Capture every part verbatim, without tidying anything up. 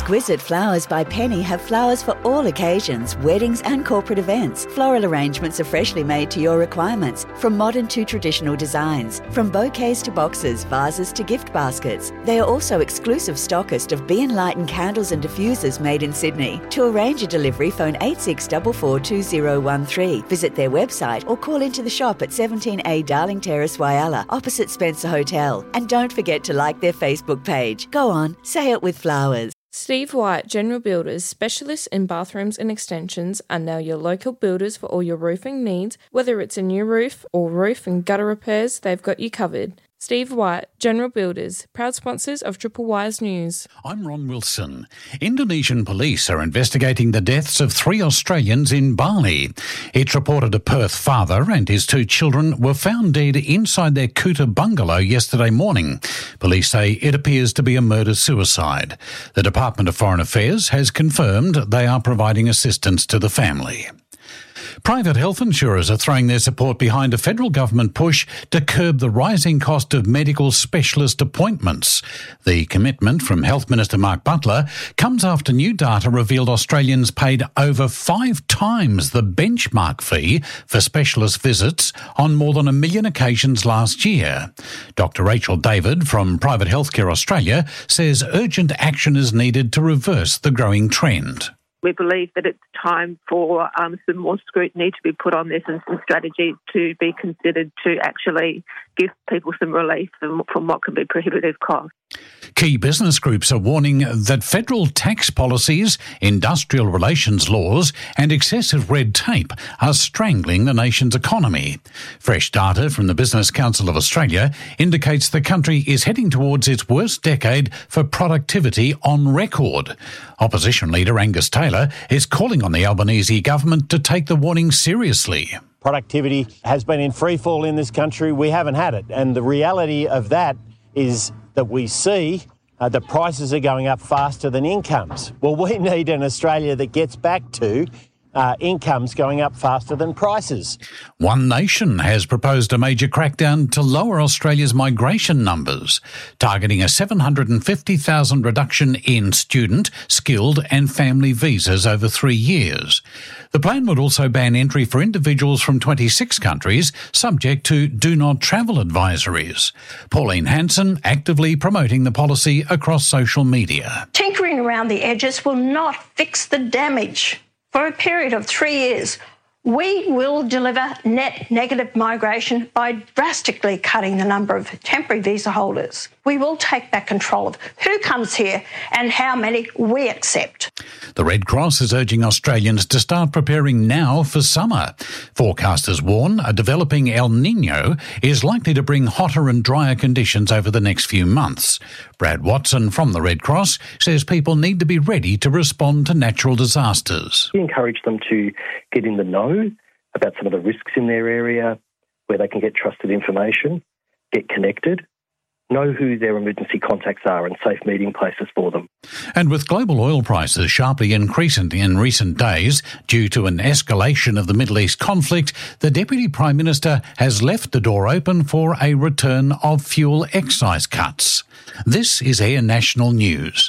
Exquisite Flowers by Penny have flowers for all occasions, weddings and corporate events. Floral arrangements are freshly made to your requirements, from modern to traditional designs. From bouquets to boxes, vases to gift baskets. They are also exclusive stockist of Be Enlightened candles and diffusers made in Sydney. To arrange a delivery, phone eight six four four two zero one three. Visit their website or call into the shop at seventeen A Darling Terrace, Whyalla, opposite Spencer Hotel. And don't forget to like their Facebook page. Go on, say it with flowers. Steve White General Builders, specialists in bathrooms and extensions, are now your local builders for all your roofing needs. Whether it's a new roof or roof and gutter repairs, they've got you covered. Steve White, General Builders, proud sponsors of Triple Wise News. I'm Ron Wilson. Indonesian police are investigating the deaths of three Australians in Bali. It's reported a Perth father and his two children were found dead inside their Kuta bungalow yesterday morning. Police say it appears to be a murder-suicide. The Department of Foreign Affairs has confirmed they are providing assistance to the family. Private health insurers are throwing their support behind a federal government push to curb the rising cost of medical specialist appointments. The commitment from Health Minister Mark Butler comes after new data revealed Australians paid over five times the benchmark fee for specialist visits on more than a million occasions last year. Doctor Rachel David from Private Healthcare Australia says urgent action is needed to reverse the growing trend. We believe that it's time for um, some more scrutiny to be put on this and some strategies to be considered to actually give people some relief from, from what can be prohibitive costs. Key business groups are warning that federal tax policies, industrial relations laws and excessive red tape are strangling the nation's economy. Fresh data from the Business Council of Australia indicates the country is heading towards its worst decade for productivity on record. Opposition leader Angus Taylor is calling on the Albanese government to take the warning seriously. Productivity has been in free fall in this country. We haven't had it. And the reality of that is that we see uh, the prices are going up faster than incomes. Well, we need an Australia that gets back to uh, incomes going up faster than prices. One Nation has proposed a major crackdown to lower Australia's migration numbers, targeting a seven hundred fifty thousand reduction in student, skilled and family visas over three years. The plan would also ban entry for individuals from twenty-six countries, subject to do not travel advisories. Pauline Hanson actively promoting the policy across social media. Tinkering around the edges will not fix the damage. For a period of three years, we will deliver net negative migration by drastically cutting the number of temporary visa holders. We will take back control of who comes here and how many we accept. The Red Cross is urging Australians to start preparing now for summer. Forecasters warn a developing El Niño is likely to bring hotter and drier conditions over the next few months. Brad Watson from the Red Cross says people need to be ready to respond to natural disasters. We encourage them to get in the know about some of the risks in their area, where they can get trusted information, get connected, know who their emergency contacts are and safe meeting places for them. And with global oil prices sharply increasing in recent days due to an escalation of the Middle East conflict, the Deputy Prime Minister has left the door open for a return of fuel excise cuts. This is Air National News.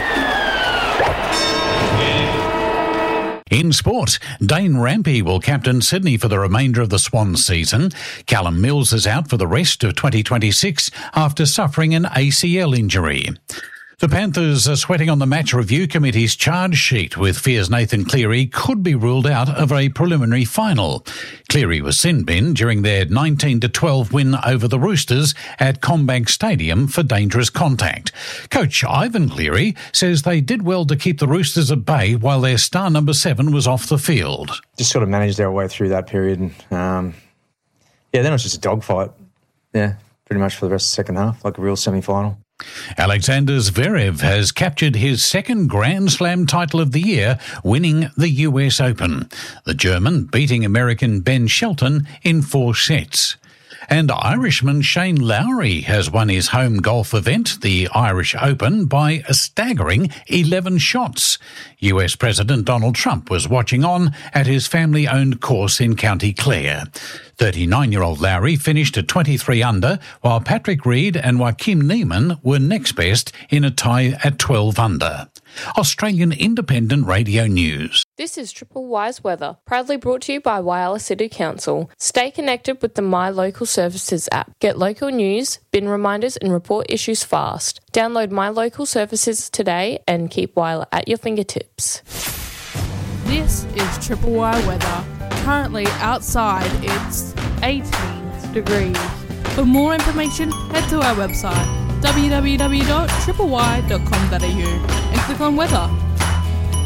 In sport, Dane Rampe will captain Sydney for the remainder of the Swans season. Callum Mills is out for the rest of twenty twenty-six after suffering an A C L injury. The Panthers are sweating on the match review committee's charge sheet, with fears Nathan Cleary could be ruled out of a preliminary final. Cleary was sin-binned during their nineteen to twelve win over the Roosters at CommBank Stadium for dangerous contact. Coach Ivan Cleary says they did well to keep the Roosters at bay while their star number seven was off the field. Just sort of managed our way through that period. Um, yeah, then it was just a dogfight. Yeah, pretty much for the rest of the second half, like a real semi-final. Alexander Zverev has captured his second Grand Slam title of the year, winning the U S Open. The German beating American Ben Shelton in four sets. And Irishman Shane Lowry has won his home golf event, the Irish Open, by a staggering eleven shots. U S President Donald Trump was watching on at his family-owned course in County Clare. thirty-nine-year-old Lowry finished at twenty-three under, while Patrick Reed and Joaquim Niemann were next best in a tie at twelve under. Australian Independent Radio News. This is Triple Y's weather, proudly brought to you by Whyalla City Council. Stay connected with the My Local Services app. Get local news, bin reminders and report issues fast. Download My Local Services today and keep Whyalla at your fingertips. This is Triple Y weather. Currently outside it's eighteen degrees. For more information, head to our website w w w dot triple y dot com dot a u and click on weather.